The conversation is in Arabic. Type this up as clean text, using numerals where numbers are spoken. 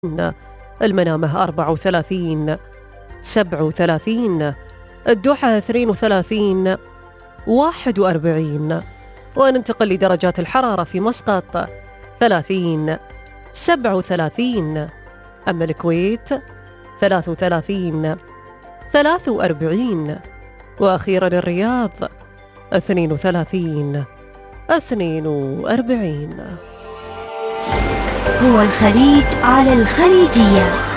المنامة 34 37 الدوحة 32 41 وننتقل لدرجات الحرارة في مسقط 30 37 أما الكويت 33 43 وأخيرا الرياض 32 42. هو الخليج على الخليجية.